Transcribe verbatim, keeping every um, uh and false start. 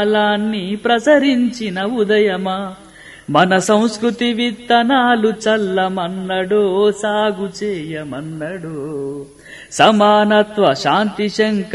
కాలాన్ని ప్రసరించిన ఉదయమా మన సంస్కృతి విత్తనాలు చల్లమన్నడో సాగు చేయమన్నడో సమానత్వ శాంతి శంక